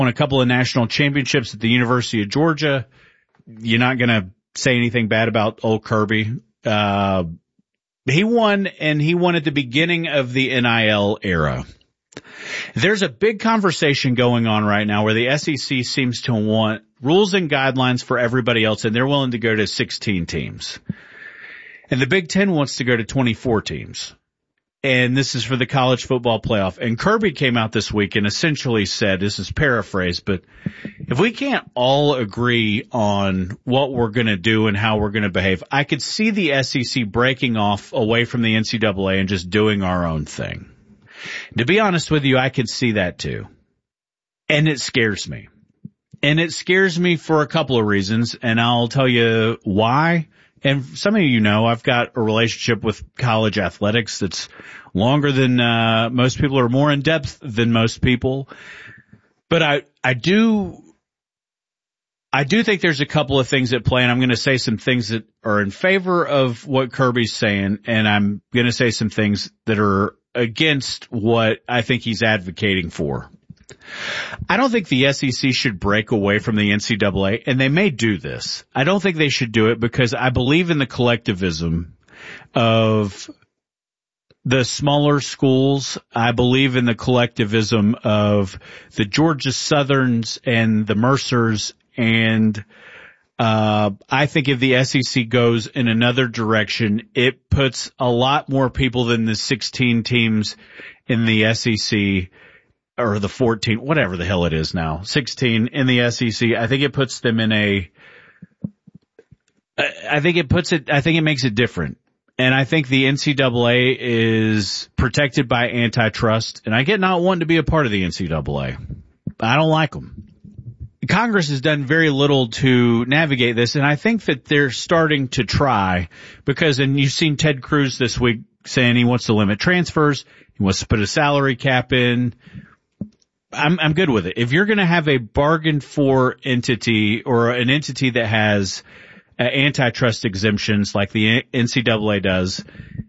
won a couple of national championships at the University of Georgia. You're not going to say anything bad about old Kirby. He won, and he won at the beginning of the NIL era. There's a big conversation going on right now where the SEC seems to want rules and guidelines for everybody else, and they're willing to go to 16 teams. And the Big Ten wants to go to 24 teams. And this is for the college football playoff. And Kirby came out this week and essentially said, this is paraphrased, but if we can't all agree on what we're going to do and how we're going to behave, I could see the SEC breaking off away from the NCAA and just doing our own thing. To be honest with you, I could see that too. And it scares me. And it scares me for a couple of reasons, and I'll tell you why. And some of you know I've got a relationship with college athletics that's longer than most people, or more in depth than most people. But I do think there's a couple of things at play, and I'm going to say some things that are in favor of what Kirby's saying, and I'm going to say some things that are against what I think he's advocating for. I don't think the SEC should break away from the NCAA, and they may do this. I don't think they should do it because I believe in the collectivism of the smaller schools. I believe in the collectivism of the Georgia Southerns and the Mercers, and I think if the SEC goes in another direction, it puts a lot more people than the 16 teams in the SEC, or the 14, whatever the hell it is now, 16 in the SEC. I think it puts them in I think it makes it different. And I think the NCAA is protected by antitrust, and I get not wanting to be a part of the NCAA. I don't like them. Congress has done very little to navigate this, and I think that they're starting to try because, and you've seen Ted Cruz this week saying he wants to limit transfers, he wants to put a salary cap in. I'm good with it. If you're going to have a bargain for entity, or an entity that has antitrust exemptions like the NCAA does,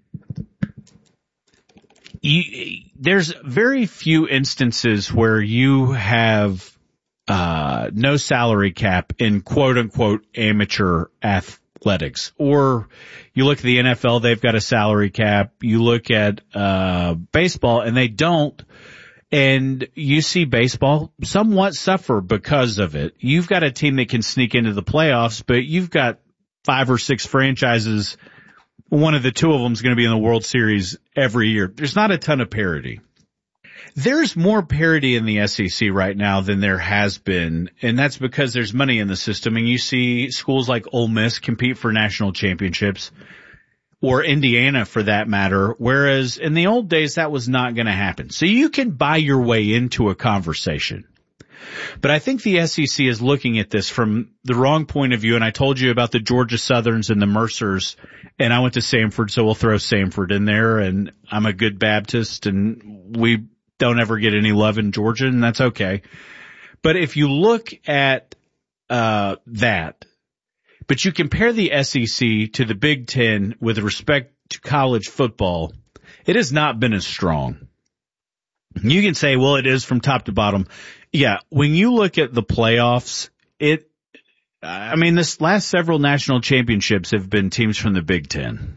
there's very few instances where you have no salary cap in quote unquote amateur athletics. Or you look at the NFL, they've got a salary cap. You look at baseball and they don't. And you see baseball somewhat suffer because of it. You've got a team that can sneak into the playoffs, but you've got 5 or 6 franchises. One of the 2 of them is going to be in the World Series every year. There's not a ton of parity. There's more parity in the SEC right now than there has been, and that's because there's money in the system. And you see schools like Ole Miss compete for national championships, or Indiana for that matter, whereas in the old days that was not going to happen. So you can buy your way into a conversation. But I think the SEC is looking at this from the wrong point of view, and I told you about the Georgia Southerns and the Mercers, and I went to Samford, so we'll throw Samford in there, and I'm a good Baptist, and we don't ever get any love in Georgia, and that's okay. But if you look at that, but you compare the SEC to the Big Ten with respect to college football, it has not been as strong. You can say, well, it is from top to bottom. Yeah, when you look at the playoffs, this last several national championships have been teams from the Big Ten.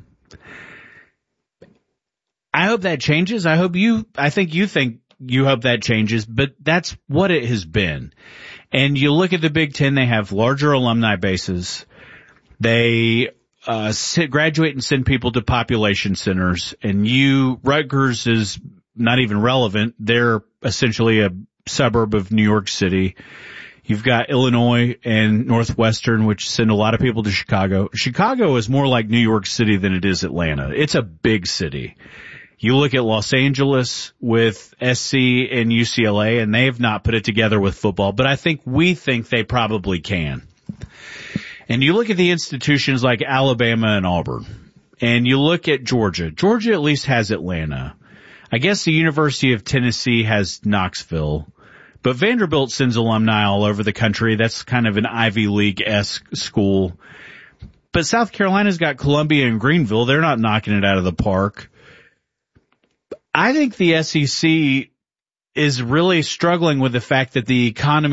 I hope that changes. I think you hope that changes, but that's what it has been. And you look at the Big Ten, they have larger alumni bases. They graduate and send people to population centers, and Rutgers is not even relevant. They're essentially a suburb of New York City. You've got Illinois and Northwestern, which send a lot of people to Chicago. Chicago is more like New York City than it is Atlanta. It's a big city. You look at Los Angeles with SC and UCLA, and they have not put it together with football, but we think they probably can. And you look at the institutions like Alabama and Auburn, and you look at Georgia. Georgia at least has Atlanta. I guess the University of Tennessee has Knoxville, but Vanderbilt sends alumni all over the country. That's kind of an Ivy League-esque school. But South Carolina's got Columbia and Greenville. They're not knocking it out of the park. I think the SEC is really struggling with the fact that the economy